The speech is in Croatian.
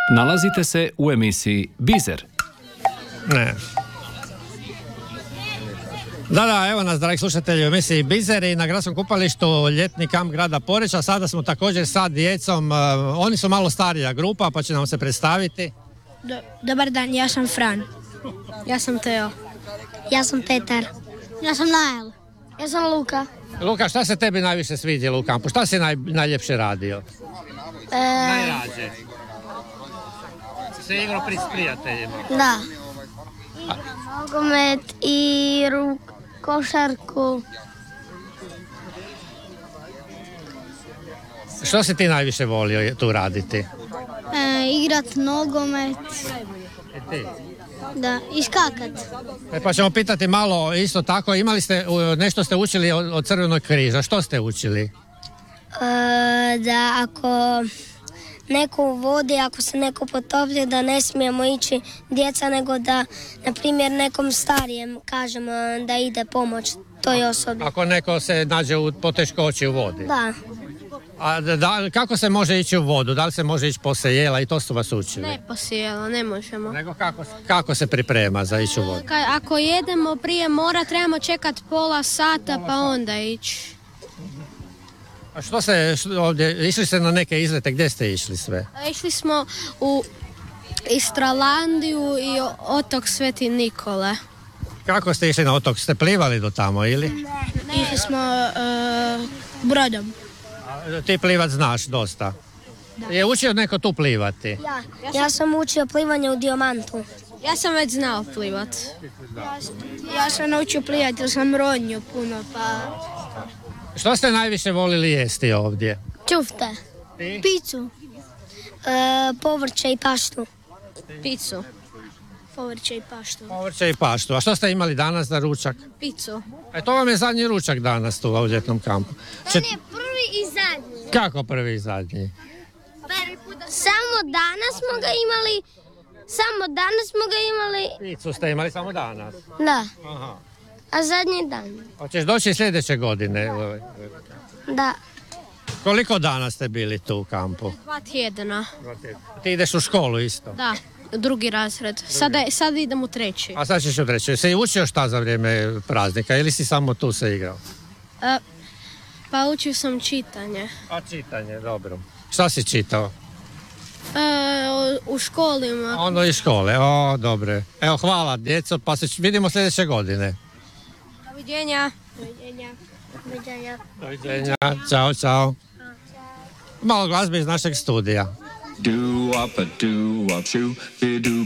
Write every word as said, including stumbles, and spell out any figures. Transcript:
Nalazite se u emisiji Bizer. Ne. Da, da, evo nas, dragi slušatelji, u emisiji Bizer i na gradskom kupalištu ljetni kamp grada Poreča. Sada smo također sa djecom, uh, oni su malo starija grupa, pa će nam se predstaviti. Do, dobar dan, ja sam Fran. Ja sam Teo. Ja sam Petar. Ja sam Nael. Ja sam Luka. Luka, šta se tebi najviše svidjelo u kampu? Šta si naj, najljepše radio? E... Najrađe. Si se igrao pri s prijateljima? Da. Nogomet i ruk, košarku. Što si ti najviše volio tu raditi? E, igrat nogomet. I ti? Da, i skakat. E, pa ćemo pitati malo isto tako, imali ste, nešto ste učili od, od Crvenog križa, što ste učili? E, da ako neko u vodi, ako se neko potoplji, da ne smijemo ići djeca, nego da, na primjer, nekom starijem kažemo da ide pomoć toj osobi. Ako neko se nađe u poteškoći u vodi? Da. A da, kako se može ići u vodu? Da li se može ići poslije jela i to su vas učili? Ne poslije jela, ne možemo. Nego kako, kako se priprema za ići u vodu? Ka, ako jedemo prije mora, trebamo čekati pola sata pa onda ići. A što se što ovdje, išli ste na neke izlete, gdje ste išli sve? Išli smo u Istralandiju i otok Sveti Nikole. Kako ste išli na otok? Ste plivali do tamo ili? Ne, ne. Išli smo uh, brodom. A, ti plivat znaš dosta. Da. Je učio neko tu plivati? Ja, ja sam učio plivanje u Diomantu. Ja sam već znao plivat. Ja, ja sam naučio plivati jer sam ronio puno pa... Što ste najviše volili jesti ovdje? Čufte. Ti? Picu. E, povrće i paštu. Picu. Povrće i paštu. Povrće i paštu. A što ste imali danas za ručak? Picu. E to vam je zadnji ručak danas tu u ljetnom kampu. Če... Ne, prvi i zadnji. Kako prvi i zadnji? Samo danas smo ga imali, samo danas smo ga imali. Picu ste imali samo danas? Da. Aha. A zadnji dan? Hoćeš doći sljedeće godine? Da. Koliko dana ste bili tu u kampu? Dva tjedna. Ti ideš u školu isto? Da, drugi razred. Sada, sad idem u treći. A sad ćeš u treći. Si učio šta za vrijeme praznika ili si samo tu se igrao? E, pa učio sam čitanje. A čitanje, dobro. Šta si čitao? E, u školima. Ono iz škole, o, dobro. Evo, hvala djeco, pa se vidimo sljedeće godine. Doviđenja. Doviđenja. Doviđenja. Doviđenja, čao, čao. Malo glazbe iz našeg studija. Do up a do up shoe, be do